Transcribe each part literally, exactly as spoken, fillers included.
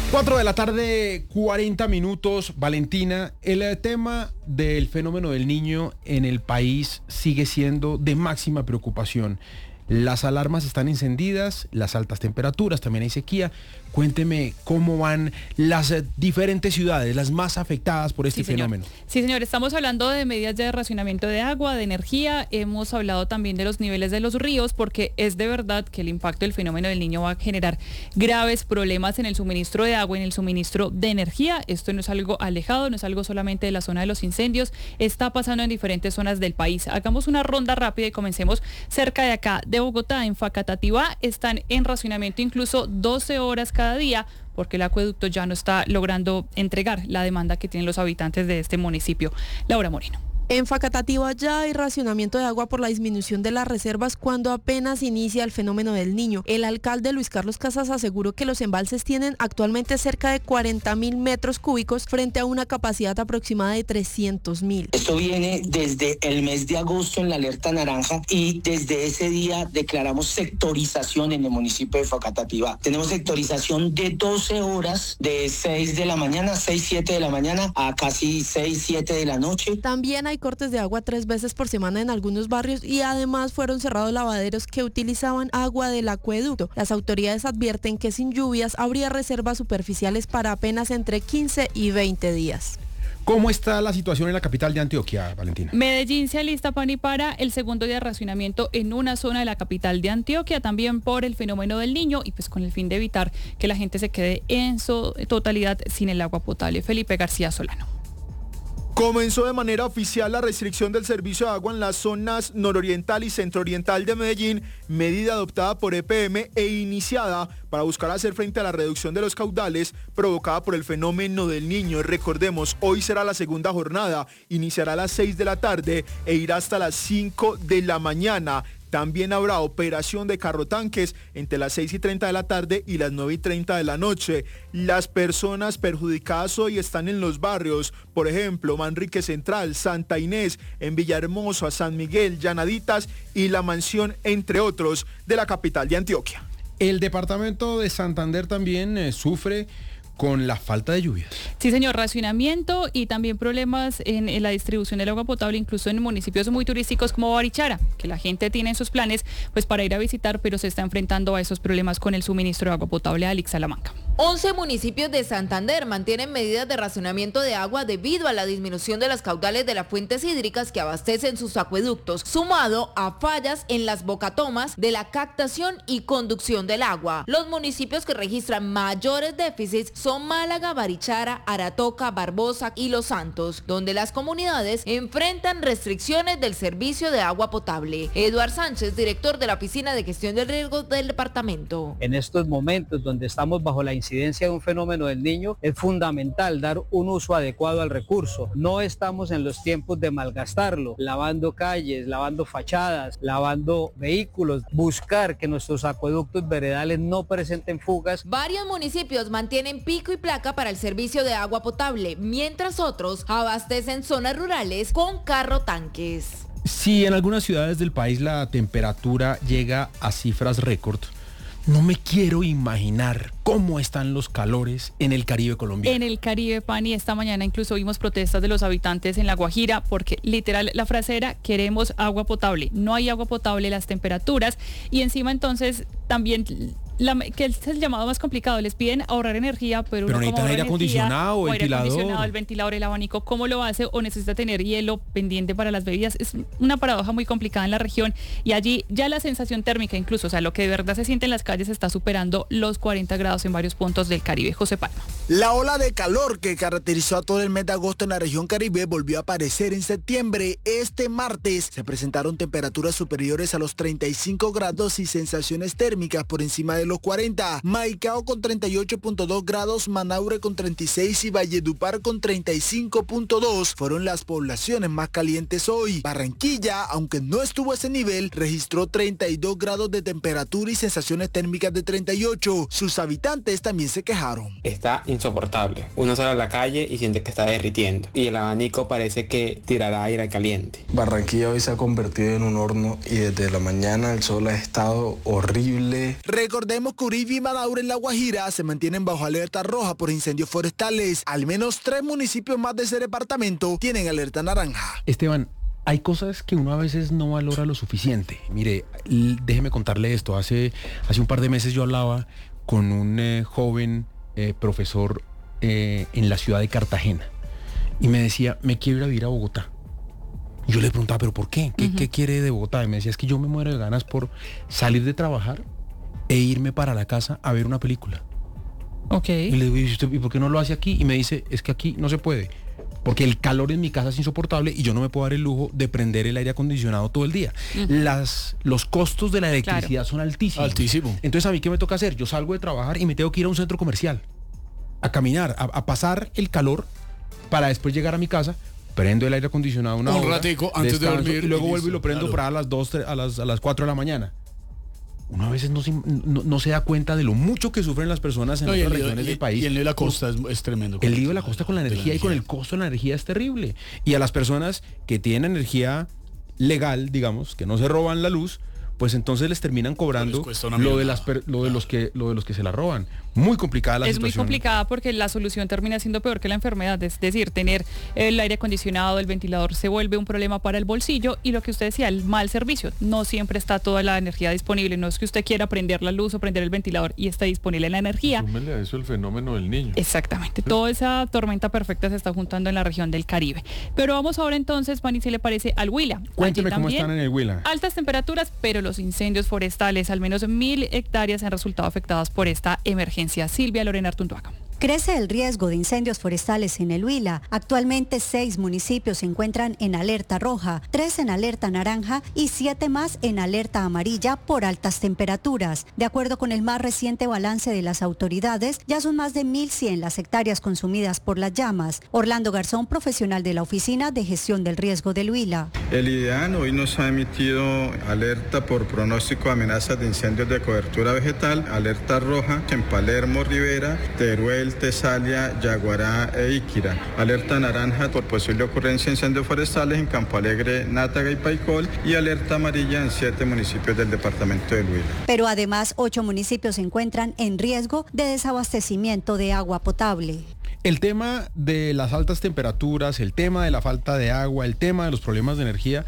cuatro de la tarde, cuarenta minutos. Valentina, el tema del fenómeno del Niño en el país sigue siendo de máxima preocupación. Las alarmas están encendidas, las altas temperaturas, también hay sequía. Cuénteme cómo van las diferentes ciudades, las más afectadas por este sí, señor. fenómeno. Sí, señor, estamos hablando de medidas de racionamiento de agua, de energía, hemos hablado también de los niveles de los ríos, porque es de verdad que el impacto del fenómeno del Niño va a generar graves problemas en el suministro de agua y en el suministro de energía. Esto no es algo alejado, no es algo solamente de la zona de los incendios, está pasando en diferentes zonas del país. Hagamos una ronda rápida y comencemos cerca de acá, de Bogotá, en Facatativá, están en racionamiento incluso doce horas cada día, porque el acueducto ya no está logrando entregar la demanda que tienen los habitantes de este municipio. Laura Moreno. En Facatativá ya hay racionamiento de agua por la disminución de las reservas cuando apenas inicia el fenómeno del Niño. El alcalde Luis Carlos Casas aseguró que los embalses tienen actualmente cerca de cuarenta mil metros cúbicos frente a una capacidad aproximada de trescientos mil. Esto viene desde el mes de agosto en la alerta naranja y desde ese día declaramos sectorización en el municipio de Facatativá. Tenemos sectorización de doce horas de seis de la mañana, seis, siete de la mañana a casi seis, siete de la noche. También hay cortes de agua tres veces por semana en algunos barrios y además fueron cerrados lavaderos que utilizaban agua del acueducto. Las autoridades advierten que sin lluvias habría reservas superficiales para apenas entre quince y veinte días. ¿Cómo está la situación en la capital de Antioquia, Valentina? Medellín se alista, Pani, para el segundo día de racionamiento en una zona de la capital de Antioquia, también por el fenómeno del Niño y pues con el fin de evitar que la gente se quede en su totalidad sin el agua potable. Felipe García Solano. Comenzó de manera oficial la restricción del servicio de agua en las zonas nororiental y centrooriental de Medellín, medida adoptada por E P M e iniciada para buscar hacer frente a la reducción de los caudales provocada por el fenómeno del Niño. Recordemos, hoy será la segunda jornada, iniciará a las seis de la tarde e irá hasta las cinco de la mañana. También habrá operación de carrotanques entre las seis y treinta de la tarde y las nueve y treinta de la noche. Las personas perjudicadas hoy están en los barrios, por ejemplo, Manrique Central, Santa Inés, en Villahermosa, San Miguel, Llanaditas y La Mansión, entre otros, de la capital de Antioquia. El departamento de Santander también eh, sufre con la falta de lluvias. Sí, señor, racionamiento y también problemas en, en la distribución del agua potable, incluso en municipios muy turísticos como Barichara, que la gente tiene en sus planes pues para ir a visitar, pero se está enfrentando a esos problemas con el suministro de agua potable a Alix Salamanca. once municipios de Santander mantienen medidas de racionamiento de agua debido a la disminución de las caudales de las fuentes hídricas que abastecen sus acueductos, sumado a fallas en las bocatomas de la captación y conducción del agua. Los municipios que registran mayores déficits son Málaga, Barichara, Aratoca, Barbosa y Los Santos, donde las comunidades enfrentan restricciones del servicio de agua potable. Eduard Sánchez, director de la Oficina de Gestión del Riesgo del departamento. En estos momentos donde estamos bajo la incidencia de un fenómeno del Niño, es fundamental dar un uso adecuado al recurso. No estamos en los tiempos de malgastarlo, lavando calles, lavando fachadas, lavando vehículos, buscar que nuestros acueductos veredales no presenten fugas. Varios municipios mantienen pico y placa para el servicio de agua potable, mientras otros abastecen zonas rurales con carro tanques. Si en algunas ciudades del país la temperatura llega a cifras récord, no me quiero imaginar cómo están los calores en el Caribe colombiano. En el Caribe, Pani, esta mañana incluso vimos protestas de los habitantes en La Guajira porque literal la frase era: queremos agua potable. No hay agua potable, las temperaturas y encima entonces también la, que es el llamado más complicado, les piden ahorrar energía, pero, pero uno necesitan aire acondicionado, o ventilador. aire acondicionado, el ventilador, el abanico, ¿cómo lo hace? O necesita tener hielo pendiente para las bebidas. Es una paradoja muy complicada en la región y allí ya la sensación térmica incluso, o sea, lo que de verdad se siente en las calles está superando los cuarenta grados en varios puntos del Caribe. José Palma. La ola de calor que caracterizó a todo el mes de agosto en la región Caribe volvió a aparecer en septiembre. Este martes se presentaron temperaturas superiores a los treinta y cinco grados y sensaciones térmicas por encima de los cuarenta. Maicao con treinta y ocho punto dos grados, Manaure con treinta y seis y Valledupar con treinta y cinco punto dos fueron las poblaciones más calientes hoy. Barranquilla, aunque no estuvo a ese nivel, registró treinta y dos grados de temperatura y sensaciones térmicas de treinta y ocho. Sus habitantes también se quejaron. Está insoportable. Uno sale a la calle y siente que está derritiendo y el abanico parece que tirará aire caliente. Barranquilla hoy se ha convertido en un horno y desde la mañana el sol ha estado horrible. Recordemos que Uribe y Madaure en La Guajira se mantienen bajo alerta roja por incendios forestales. Al menos tres municipios más de ese departamento tienen alerta naranja. Esteban, hay cosas que uno a veces no valora lo suficiente. Mire, l- déjeme contarle esto. Hace, hace un par de meses yo hablaba con un eh, joven eh, profesor eh, en la ciudad de Cartagena y me decía, me quiero ir a vivir a Bogotá. Y yo le preguntaba, ¿pero por qué? ¿Qué, uh-huh. ¿Qué quiere de Bogotá? Y me decía, es que yo me muero de ganas por salir de trabajar e irme para la casa a ver una película. Ok. Y le digo, ¿y usted, ¿y por qué no lo hace aquí? Y me dice, es que aquí no se puede. Porque el calor en mi casa es insoportable y yo no me puedo dar el lujo de prender el aire acondicionado todo el día. Uh-huh. Las, los costos de la electricidad claro. son altísimos. Altísimo. Entonces, ¿a mí qué me toca hacer? Yo salgo de trabajar y me tengo que ir a un centro comercial, a caminar, a, a pasar el calor para después llegar a mi casa, prendo el aire acondicionado una un hora, ratico antes de dormir. Y luego y vuelvo y lo prendo claro. para a las dos, a las, a las cuatro de la mañana. Uno a veces no se, no, no se da cuenta de lo mucho que sufren las personas en no, otras regiones lío, del país. Y el lío de la costa es, es tremendo. El lío de la costa con la energía, la energía y con el costo de la energía es terrible. Y a las personas que tienen energía legal, digamos, que no se roban la luz, pues entonces les terminan cobrando lo de las per, lo de los que lo de los que se la roban. Muy complicada la es situación. Es muy complicada porque la solución termina siendo peor que la enfermedad, es decir, tener el aire acondicionado, el ventilador se vuelve un problema para el bolsillo y lo que usted decía, el mal servicio. No siempre está toda la energía disponible, no es que usted quiera prender la luz o prender el ventilador y está disponible la energía. Súmele a eso el fenómeno del niño. Exactamente, toda esa tormenta perfecta se está juntando en la región del Caribe. Pero vamos ahora entonces, Pani, si le parece, al Huila. Cuénteme cómo están en el Huila. Altas temperaturas, pero los incendios forestales, al menos mil hectáreas han resultado afectadas por esta emergencia. Silvia Lorena Artunduaga. Crece el riesgo de incendios forestales en el Huila. Actualmente seis municipios se encuentran en alerta roja, tres en alerta naranja y siete más en alerta amarilla por altas temperaturas. De acuerdo con el más reciente balance de las autoridades, ya son más de mil cien las hectáreas consumidas por las llamas. Orlando Garzón, profesional de la Oficina de Gestión del Riesgo del Huila. El IDEAN hoy nos ha emitido alerta por pronóstico de amenazas de incendios de cobertura vegetal, alerta roja en Palermo, Rivera, Teruel, Tesalia, Yaguará e Iquira. Alerta naranja por posible ocurrencia de incendios forestales en Campo Alegre, Nátaga y Paicol y alerta amarilla en siete municipios del departamento del Huila. Pero además ocho municipios se encuentran en riesgo de desabastecimiento de agua potable. El tema de las altas temperaturas, el tema de la falta de agua, el tema de los problemas de energía,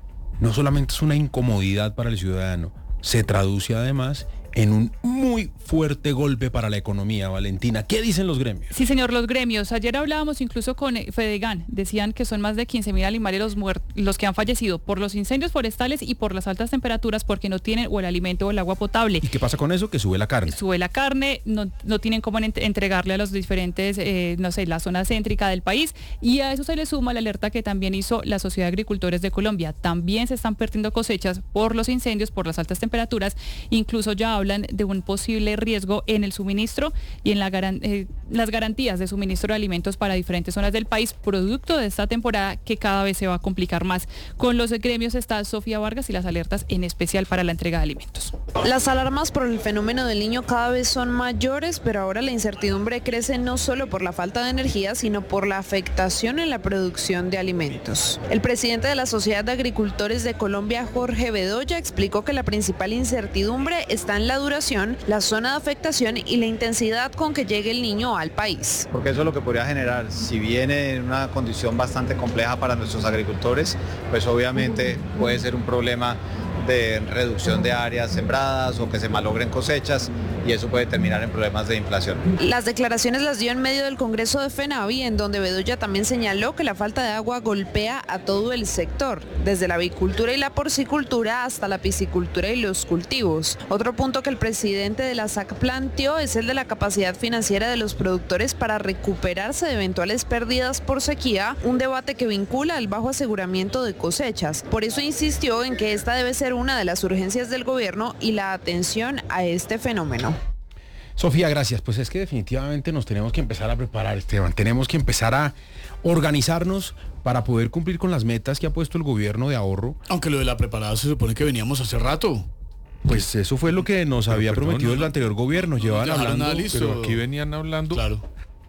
no solamente es una incomodidad para el ciudadano, se traduce además en un muy fuerte golpe para la economía. Valentina, ¿qué dicen los gremios? Sí, señor, los gremios. Ayer hablábamos incluso con Fedegan. Decían que son más de quince mil animales los, muert- los que han fallecido por los incendios forestales y por las altas temperaturas porque no tienen o el alimento o el agua potable. ¿Y qué pasa con eso? Que sube la carne. Sube la carne, no, no tienen cómo ent- entregarle a los diferentes, eh, no sé, la zona céntrica del país. Y a eso se le suma la alerta que también hizo la Sociedad de Agricultores de Colombia. También se están perdiendo cosechas por los incendios, por las altas temperaturas. Incluso ya hablan de un posible riesgo en el suministro y en la garan- eh, las garantías de suministro de alimentos para diferentes zonas del país, producto de esta temporada que cada vez se va a complicar más. Con los gremios está Sofía Vargas y las alertas en especial para la entrega de alimentos. Las alarmas por el fenómeno del niño cada vez son mayores, pero ahora la incertidumbre crece no solo por la falta de energía, sino por la afectación en la producción de alimentos. El presidente de la Sociedad de Agricultores de Colombia, Jorge Bedoya, explicó que la principal incertidumbre está en la duración, la zona de afectación y la intensidad con que llegue el niño al país. Porque eso es lo que podría generar, si viene en una condición bastante compleja para nuestros agricultores, pues obviamente puede ser un problema de reducción de áreas sembradas o que se malogren cosechas y eso puede terminar en problemas de inflación. Las declaraciones las dio en medio del Congreso de FENAVI, en donde Bedoya también señaló que la falta de agua golpea a todo el sector, desde la avicultura y la porcicultura hasta la piscicultura y los cultivos. Otro punto que el presidente de la S A C planteó es el de la capacidad financiera de los productores para recuperarse de eventuales pérdidas por sequía, un debate que vincula el bajo aseguramiento de cosechas. Por eso insistió en que esta debe ser una de las urgencias del gobierno y la atención a este fenómeno. Sofía, gracias. Pues es que definitivamente nos tenemos que empezar a preparar, Esteban. Tenemos que empezar a organizarnos para poder cumplir con las metas que ha puesto el gobierno de ahorro. Aunque lo de la preparada se supone que veníamos hace rato. Pues eso fue lo que nos pero había perdón, prometido no, el anterior gobierno. no, Llevaban no, hablando, listo, pero aquí venían hablando claro.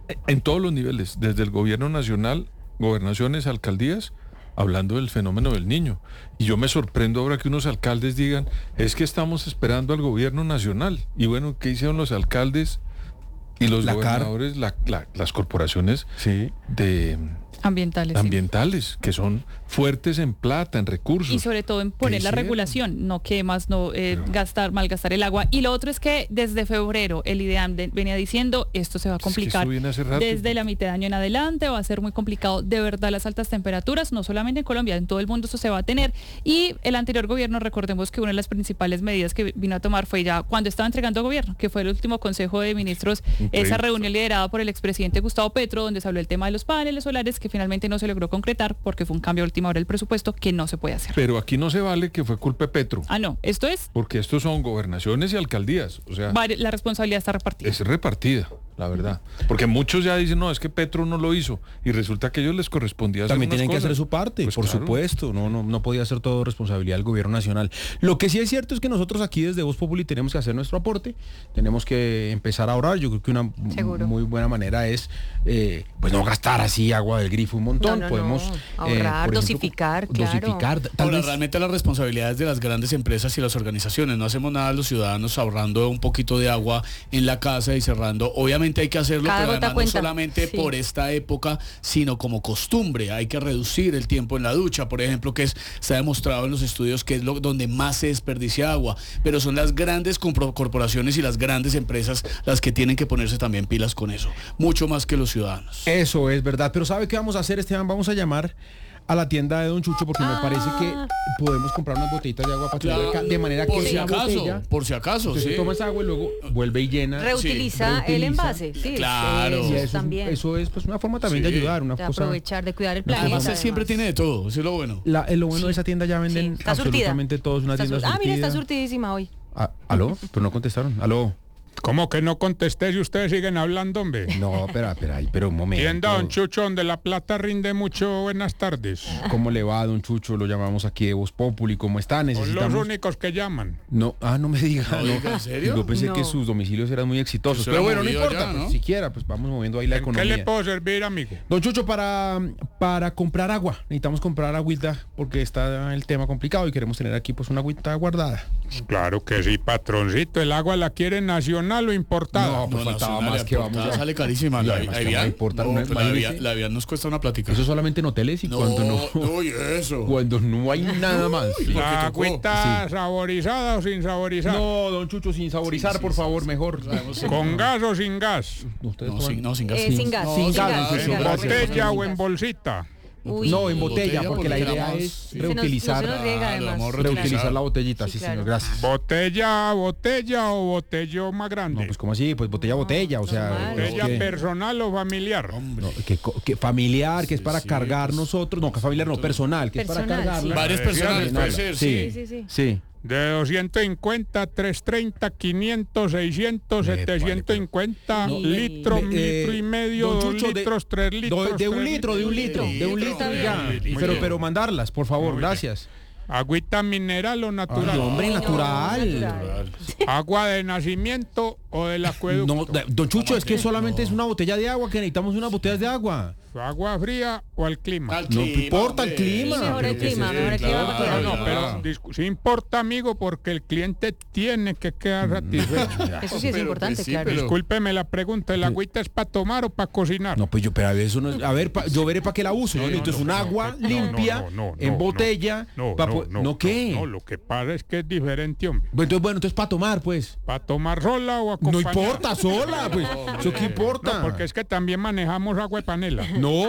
en todos los niveles, desde el gobierno nacional, gobernaciones, alcaldías, hablando del fenómeno del niño. Y yo me sorprendo ahora que unos alcaldes digan, es que estamos esperando al gobierno nacional. Y bueno, ¿qué hicieron los alcaldes y los La gobernadores, la, la, las corporaciones sí. de... Ambientales. Ambientales, sí. Que son fuertes en plata, en recursos. Y sobre todo en poner la regulación, no que más no eh, gastar, malgastar el agua. Y lo otro es que desde febrero el IDEAM de, venía diciendo, esto se va a complicar. Es que desde la mitad de año en adelante va a ser muy complicado. De verdad, las altas temperaturas, no solamente en Colombia, en todo el mundo esto se va a tener. Y el anterior gobierno, recordemos que una de las principales medidas que vino a tomar fue ya cuando estaba entregando gobierno, que fue el último Consejo de Ministros, Increíble. Esa reunión liderada por el expresidente Gustavo Petro, donde se habló el tema de los paneles solares, que finalmente no se logró concretar porque fue un cambio a última hora del presupuesto que no se puede hacer. Pero aquí no se vale que fue culpa de Petro. Ah, no, esto es... Porque estos son gobernaciones y alcaldías, o sea... La responsabilidad está repartida. Es repartida, la verdad. Porque muchos ya dicen, no, es que Petro no lo hizo, y resulta que a ellos les correspondía hacer También tienen cosas. que hacer su parte, pues por claro. supuesto, no, no, no podía ser todo responsabilidad del gobierno nacional. Lo que sí es cierto es que nosotros aquí desde Voz Populi tenemos que hacer nuestro aporte, tenemos que empezar a ahorrar. Yo creo que una Seguro. muy buena manera es eh, pues no gastar así agua del grifo un montón. No, no, podemos no. ahorrar, eh, dosificar, ejemplo, claro. Dosificar, tal Ahora, vez... realmente las responsabilidades de las grandes empresas y las organizaciones, no hacemos nada los ciudadanos ahorrando un poquito de agua en la casa y cerrando. Obviamente hay que hacerlo, Cada pero además cuenta. no solamente sí. por esta época, sino como costumbre. Hay que reducir el tiempo en la ducha, por ejemplo, que es, se ha demostrado en los estudios que es lo, donde más se desperdicia agua, pero son las grandes corporaciones y las grandes empresas las que tienen que ponerse también pilas con eso, mucho más que los ciudadanos. Eso es verdad, pero ¿sabe qué vamos a hacer, Esteban? Vamos a llamar a la tienda de Don Chucho porque ah. me parece que podemos comprar unas botellitas de agua para claro. acá, de manera por que si acaso, botella, por si acaso, sí. toma esa agua y luego vuelve y llena. Reutiliza, sí. reutiliza. el envase, sí. Claro. Y eso, también. eso es pues una forma también sí. de ayudar, una de cosa. aprovechar, de cuidar el planeta. Además, además siempre tiene de todo, eso es lo bueno. La, lo bueno sí. de esa tienda ya venden sí. absolutamente todo, es una está tienda sur... surtida. Ah, mira, está surtidísima hoy. Ah, ¿aló? Pero no contestaron. ¿Aló? ¿Cómo que no contesté si ustedes siguen hablando, hombre? No, espera, espera, pero un momento. Tienda Don Chucho, donde la plata rinde mucho. Buenas tardes. ¿Cómo le va, Don Chucho? Lo llamamos aquí de Voz Populi. ¿Cómo está? Necesitamos... Son los únicos que llaman. No, ah, no me diga. No, no. ¿En serio? Yo pensé no. que sus domicilios eran muy exitosos. Pero bueno, no importa, ya, ¿no? Pues, siquiera, pues vamos moviendo ahí la ¿En economía. ¿Qué le puedo servir, amigo? Don Chucho, para, para comprar agua. Necesitamos comprar agüita porque está el tema complicado y queremos tener aquí pues una agüita guardada. Claro que sí, patroncito. ¿El agua la quiere nacional o importada? No, pues no, faltaba más que vamos a... Sale carísima. La, la, la, importa, no, no, la, vía, la vía nos cuesta una plática. Eso solamente en hoteles y no, cuando no... No, y eso. Cuando no hay nada más. ¿La agüita sí. saborizada o sin saborizar? No, Don Chucho, sin saborizar, sí, sí, por favor, sí, mejor. Sí. ¿Con gas o sin gas? No, sin, no, sin gas. Eh, sin gas. No, sin gas. gas. ¿En botella o en bolsita? Uy, no, en botella, porque la idea es sí. reutilizar, nos, no riega, además. reutilizar claro. la botellita, sí, sí claro. señor, gracias. ¿Botella, botella o botellón más grande? No, pues como así, pues botella, botella, o sea... Normal. ¿Botella que... personal o familiar? Hombre. No, que, que familiar, que es para sí, cargar sí. nosotros, no, que familiar no, personal, que personal, es para cargarla. Sí. Varias personas, puede ser, sí. Sí, sí, sí. De doscientos cincuenta, trescientos treinta, quinientos, seiscientos, setecientos cincuenta no, litros, un eh, litro y medio, dos Chucho, litros, de, tres litros. Do, de un litro, de un litro, de un litro, ya. Pero, pero mandarlas, por favor, Muy gracias. Bien. ¿Agüita mineral o natural? Ay, hombre, natural. natural. ¿Agua de nacimiento o del acueducto? No, Don Chucho, es que solamente no. es una botella de agua, que necesitamos unas botellas de agua. ¿Agua fría o al clima? Al clima, no importa el clima. Sí, mejor el clima, mejor el clima. Claro, no, pero sí importa, amigo, porque el cliente tiene que quedar satisfecho. Eso sí es pero, importante, pues sí, claro. Pero... Discúlpeme la pregunta, ¿el agüita es para tomar o para cocinar? No, pues yo, pero a ver, eso no es, a ver, pa, yo veré para qué la uso. No, no, Entonces, no, un agua no, limpia, no, no, no, en botella. No, pa, no, no, no, ¿qué? No, lo que pasa es que es diferente, hombre. Bueno, entonces, bueno, entonces para tomar, pues. ¿Para tomar sola o acompañada? No importa, sola, pues. ¿Eso qué importa? No, porque es que también manejamos agua de panela. No.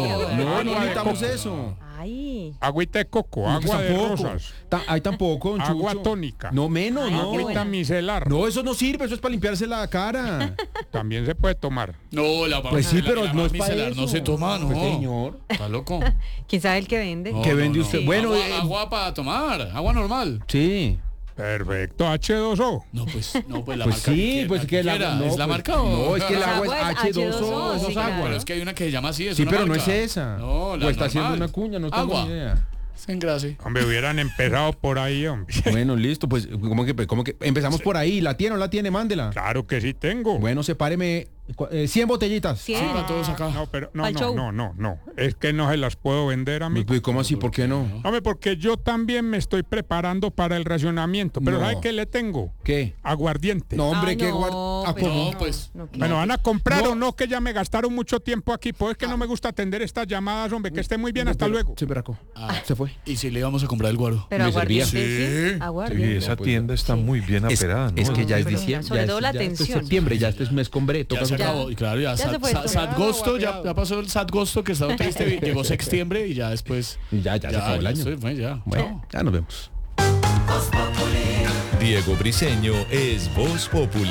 No, no necesitamos eso. Ay. Agüita de coco, no, agua de rosas. Ta ahí tampoco, Don Chucho. Agua tónica. No, menos, no. Agüita micelar. No, eso no sirve, eso es para limpiarse la cara. También se puede tomar. No, la Pues sí, pero la, la no es para eso. No se toma, no. Pues, señor. Está loco. ¿Quién sabe el que vende? No, ¿Qué vende no, usted? no. Bueno, agua, eh, agua para tomar, agua normal. Sí. Perfecto, H dos O. No, pues, no, pues la pues marca. Sí, que pues que la, no, ¿Es la pues, marca o? No, es que el agua es H dos O, eso es agua. Pero es que hay una que se llama así, es Sí, una pero marca. no es esa. No, la o está normal. haciendo una cuña, no tengo agua. ni idea. En gracia. Hombre, hubieran empezado por ahí, hombre. Bueno, listo, pues, ¿cómo que, cómo que empezamos sí. por ahí? ¿La tiene o la tiene? Mándela. Claro que sí tengo. Bueno, sepáreme Eh, cien botellitas. cien. Sí, para todos acá. No, pero no, Pa'l no, show. no, no, no. Es que no se las puedo vender a mí. ¿Y cómo así? ¿Por qué no? Hombre, porque yo también me estoy preparando para el racionamiento. Pero No. ¿sabe qué le tengo? ¿Qué? Aguardiente. No, hombre, Ay, qué no, guar- ah, pero- ¿cómo? No, pues. No, ¿qué? Bueno, ¿van a comprar No. o no? Que ya me gastaron mucho tiempo aquí. Pues es que no me gusta atender estas llamadas, hombre. Que esté muy bien, hasta Pero- luego. Sí, Braco. Ah, Se fue. y si le íbamos a comprar el guaro. Pero Me servía. aguardiente, sí. Sí, Aguardiente. esa pues, tienda está muy bien Es, aperada, ¿no? es que ya es Pero diciembre. sobre ya todo es- la ya esto es tensión. septiembre, ya este es mes con bre. Ya Toca se comprar. acabó, y claro, ya, Ya sad, se fue sad- esto. sadgosto, ya, ya pasó el sadgosto que estaba triste, llegó sextiembre y ya después. Y ya, ya, se acabó el año. estoy- bueno, ya. Bueno, Chao. ya nos vemos. Diego Briseño es Voz Populi.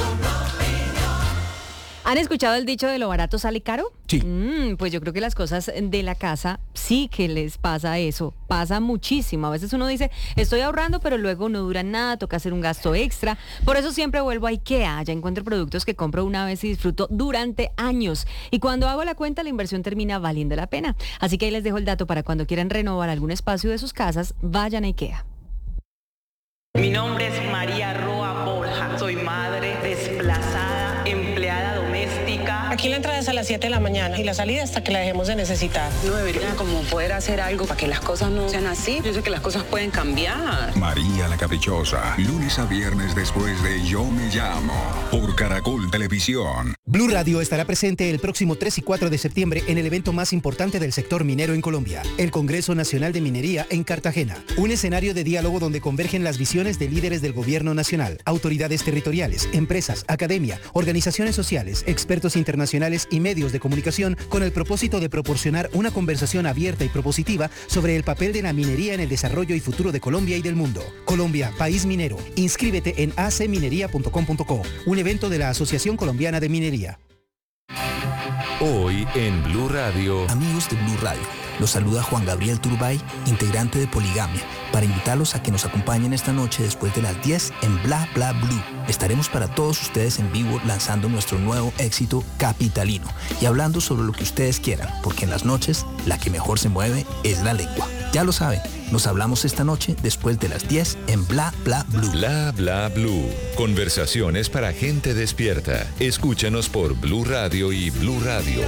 ¿Han escuchado el dicho de lo barato sale caro? Sí. Mm, pues yo creo que las cosas de la casa sí que les pasa eso, pasa muchísimo. A veces uno dice, estoy ahorrando, pero luego no dura nada, toca hacer un gasto extra. Por eso siempre vuelvo a IKEA, ya encuentro productos que compro una vez y disfruto durante años. Y cuando hago la cuenta, la inversión termina valiendo la pena. Así que ahí les dejo el dato para cuando quieran renovar algún espacio de sus casas, vayan a IKEA. Mi nombre es María Roa Borja. Soy madre desplazada, empleada doméstica. Aquí la entrada es a las siete de la mañana y la salida hasta que la dejemos de necesitar. No debería como poder hacer algo para que las cosas no sean así. Yo sé que las cosas pueden cambiar. María la Caprichosa, lunes a viernes después de Yo Me Llamo, por Caracol Televisión. Blue Radio estará presente el próximo tres y cuatro de septiembre en el evento más importante del sector minero en Colombia, el Congreso Nacional de Minería en Cartagena. Un escenario de diálogo donde convergen las visiones de líderes del gobierno nacional, autoridades territoriales, empresas, academia, organizaciones sociales, expertos internacionales y medios de comunicación con el propósito de proporcionar una conversación abierta y propositiva sobre el papel de la minería en el desarrollo y futuro de Colombia y del mundo. Colombia, país minero. Inscríbete en a c minería punto com punto co, un evento de la Asociación Colombiana de Minería. Hoy en Blue Radio. Amigos de Blue Radio, los saluda Juan Gabriel Turbay, integrante de Poligamia, para invitarlos a que nos acompañen esta noche después de las diez en Bla Bla Blue. Estaremos para todos ustedes en vivo lanzando nuestro nuevo éxito Capitalino y hablando sobre lo que ustedes quieran, porque en las noches la que mejor se mueve es la lengua. Ya lo saben, nos hablamos esta noche después de las diez en Bla Bla Blue. Bla Bla Blue. Conversaciones para gente despierta. Escúchanos por Blue Radio y Blue Radio